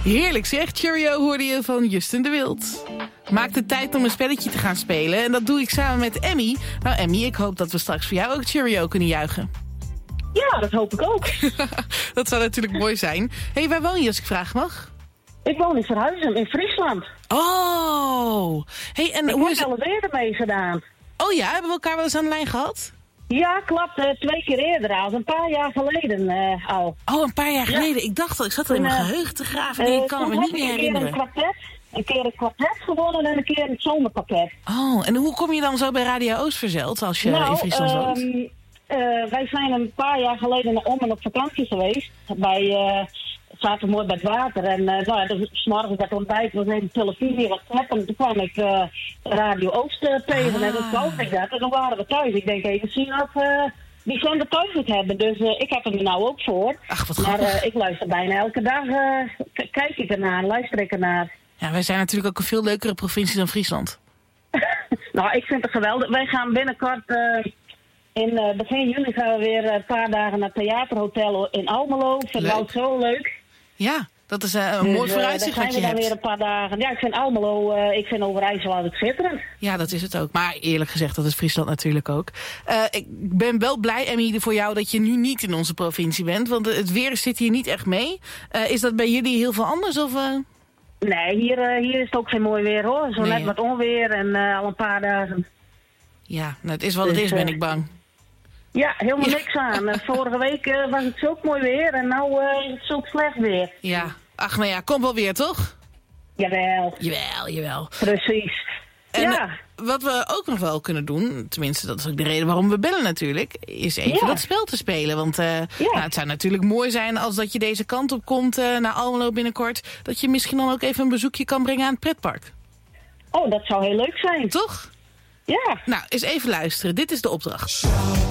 Heerlijk zeg, Cheerio hoorde je van Justin de Wild. Maak de tijd om een spelletje te gaan spelen en dat doe ik samen met Emmy. Nou Emmy, ik hoop dat we straks voor jou ook Cheerio kunnen juichen. Ja, dat hoop ik ook. Dat zou natuurlijk mooi zijn. Hé, waar woon je als ik vragen mag? Ik woon in Verhuizen, in Friesland. Oh! Hey, en Ik hoe heb is het? al eens eerder meegedaan. Oh ja, hebben we elkaar wel eens aan de lijn gehad? Ja, klopt. 2 keer eerder al. Een paar jaar geleden al. Oh, een paar jaar geleden. Ik dacht al, ik zat er in mijn geheugen te graven en ik kan het me niet meer herinneren. Een keer een kwartet gewonnen en een keer het zomerpakket. Oh, en hoe kom je dan zo bij Radio Oost verzeld als je in Friesland woont? Wij zijn een paar jaar geleden naar Ommen op vakantie geweest. Zaten mooi bij het water en dus 's morgens dat ontbijt was even televisie wat knap en toen kwam ik Radio Oost tegen en toen koos ik dat en dan waren we thuis. Ik denk even zien of die zender thuis moet hebben, dus ik heb hem er nou ook voor. Ach, wat maar grappig. ik luister bijna elke dag, kijk ik ernaar, luister ik ernaar. Ja, wij zijn natuurlijk ook een veel leukere provincie dan Friesland. Nou, ik vind het geweldig. Wij gaan binnenkort in begin juli gaan we weer een paar dagen naar het theaterhotel in Almelo. Ik vind het ook zo leuk. Ja, dat is een mooi vooruitzicht wat je dan hebt. weer een paar dagen. Ja, ik vind Almelo, ik vind Overijssel altijd schitterend. Ja, dat is het ook. Maar eerlijk gezegd, dat is Friesland natuurlijk ook. Ik ben wel blij, Emmy, voor jou dat je nu niet in onze provincie bent. Want het weer zit hier niet echt mee. Is dat bij jullie heel veel anders? Of, Nee, hier is het ook geen mooi weer hoor. Zo Nee, net hè? wat onweer en al een paar dagen. Ja, nou, het is wat het Dus, is, ben ik bang. Ja, helemaal niks aan. Vorige week was het zo mooi weer en nu is het zo slecht weer. Ja, ach, nou ja, komt wel weer, toch? Jawel, Jawel. precies. En ja. wat we ook nog wel kunnen doen, tenminste dat is ook de reden waarom we bellen natuurlijk, is even dat spel te spelen. Want nou, het zou natuurlijk mooi zijn als dat je deze kant op komt naar Almelo binnenkort, dat je misschien dan ook even een bezoekje kan brengen aan het pretpark. Oh, dat zou heel leuk zijn. Toch? Ja. Nou, eens even luisteren. Dit is de opdracht.